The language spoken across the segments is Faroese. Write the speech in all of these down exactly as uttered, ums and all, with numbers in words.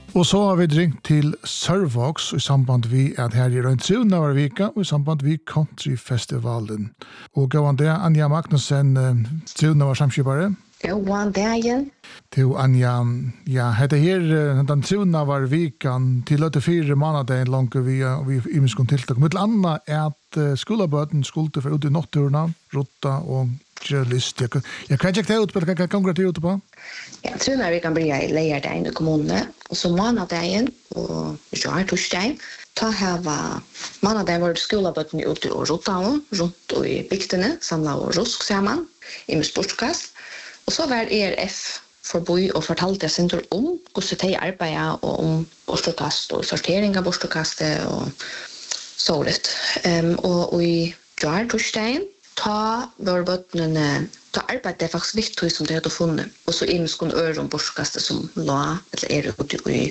Og så har vi ringt til Sørvox i samband vi at her i rundt Trunavaravika og i samband vi Countryfestivalen. Og gå an det, Anja Magnussen, Trunavar samskipare. Jo, an det igjen. Til Anja, ja, hette her, den Trunavaravika til løte fire måneder langt vi i imiskon tiltak. Mitt annet er at skolabøten skulle for ut i notturna, rotta og list. Jeg kan ikke ta ut på det, hva kan du ut på? Ja, Trunavaravika blir jeg leierdagen i kommunene, og så månadagen, og hvis jeg har torsdagen, ta hava månadagen var skolabøten ute og rotta rundt og i bygdene, samla og rusk sammen, i med sportskast. Og så var E R F forboi og fortalte jeg sinter om hvordan de arbeider og om borstkast og sortering av borstkastet og så litt. Um, og, og i drar torsdagen, ta var bøttene, ta arbeidet er faktisk litt tog som de hadde funnet. Og så imenskon øre om borstkastet som la, eller er ute i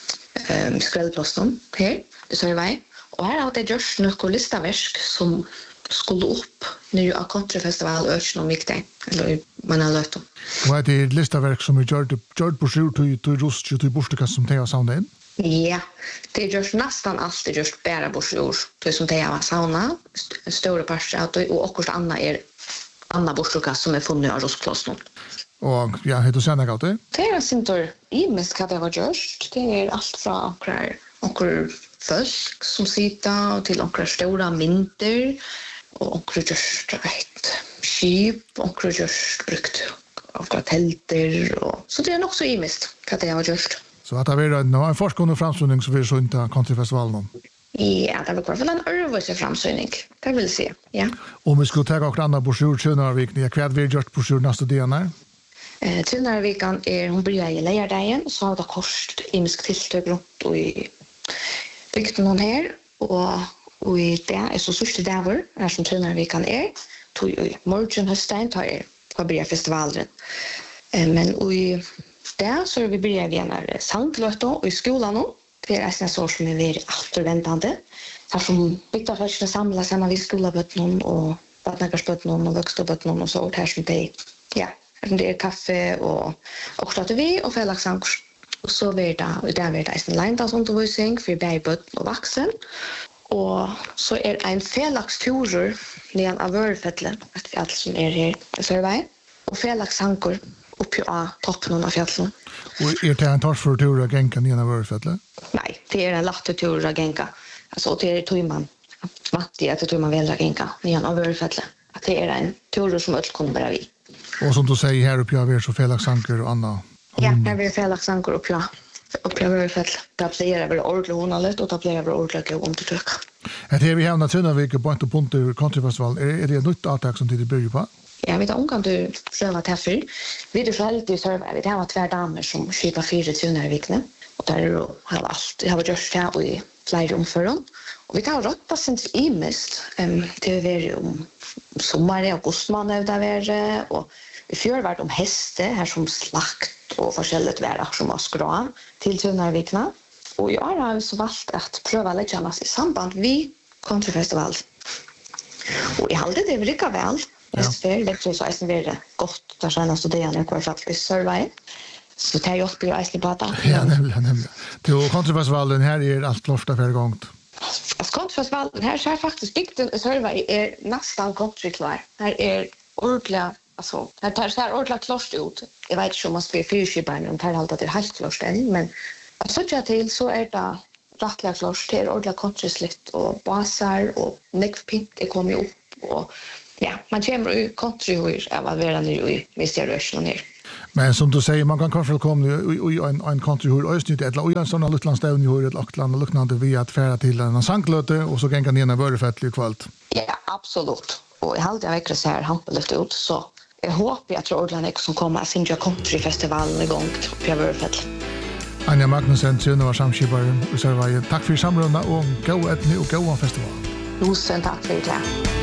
um, skrellplassen her, i Sørvei. Og her hadde jeg gjort noe listaversk som skulle opp nere av Countryfestival og Økjen og Mikdei, eller man har løtt om. Og er det listaverk som er gjort på sjur til rust og til borstekast som de har savnet inn? Ja, det er gjort nesten alt det er gjort bare borsjord, det som de har savnet, større parter, og akkurat annet er annet borstekast som er funnet av rustklassen. Og ja, hva du sier noe av det? Det er sinter imisk hva det var gjort, det er alt fra akkurat akkurat folk som sitter, til akkurat store mynter, og onkel just vet skip, onkel just brukt akkurat telter og så det er nok så imist hva det har gjort. Så at det var en, en forskående framsynning som vi så ikke Countryfestivalen om? Ja, det var i hvert fall en øvelse framsynning, det vil jeg si, ja. Og vi skulle ta akkurat andre borsjord Trunavaravika, hva har vi gjort borsjord neste dagen her? Eh, Trunavaravika er, hun blir i leierdagen, så har det kost imisk tiltøk rundt og i bygden noen her, og og i det er så sørste dager, her som Trunavaravika er, tog i morgen høstein, tar jeg på bryr festivalen. Men i det så er vi bryr vi en sangløte og i skolen nå, det er en så som er veldig alterventende, her som bygda folkene samler sammen ved skolebøttene og badnækersbøttene og vokstebøttene og så, her som det ja, her som det er kaffe og akkurat vi og fellagsanker. Og så er det, og det er det en leindansundervisning for babybøtten og vaksen, og så er en felagsturer ned av Vørefjellet, et fjell som er her i Sørvei, og felagsanker oppi av toppen av fjellet. Og er det en tarsfor tur av genka ned av Vørefjellet? Nei, det er en latte tur av genka. Altså, det er tog man, vattig at det tog man vel av genka ned av Vørefjellet. At det er en tur som alt kommer bare vi. Og som du sier her oppi av er så felagsanker og annet? Ja, her er felagsanker oppi av. Och jag vill fälla tapplera över ordentligt hon har lätt och tapplera över ordentligt och undertryck. Att här vi har Trunavaravika point to point Countryfestival är det ett nytt attack som det börjar på? Ja, vi tar omgång du pröva till för. Vi det själv i server. Vi har två damer som skipar fyra Trunavaravika och där har allt. Jag har gjort det i flera omförrån. Och vi tar råtta sin imist ehm till vi om sommar och augustmånad där vi och i fjör var de häste här som slakt och forskjelligt värre som var skra till Trunavaravika. Och jag har så valt att pröva lägga i samband vi Countryfestival. Och jag hade det lika väl. Ja. Det är så att det är gott där senaste dagen jag kvar fast i Sørvei. Så det är ju också på Islipata. Ja, nämligen, nämligen. Till Countryfestivalen här är allt klart för gångt. Alltså Countryfestivalen här så är faktiskt bygden i Sørvei är nästan countryklar. Här är ordentligt alltså här tar så här ordentligt klart ut. Jag vet inte om man spelar fyrskiparen om tar allt att det är helt klart än, men att så jag till så är det rättliga klart det är ordentligt countrysligt och basar och neckpint är kommit upp och ja, man kommer i countryhus av att vara nere i Misterösjen ner. Men som du säger, man kan kanske komma i en, en countryhus östnytt eller i en sån luttlandstävning i ett Aktland och liknande via att färra till en sanklöte och så kan kan ner Vörefjället i kvällt. Ja, absolut. Och jag hade jag verkligen så här hampelöft ut så jag hoppas att Ordland som kommer att synja countryfestivalen igång på Vörefjället. Anja Magnussen, Trunavar samskipare i Sørvei. Takk for samrunda og gå etni og gå festival. Tusen takk for det.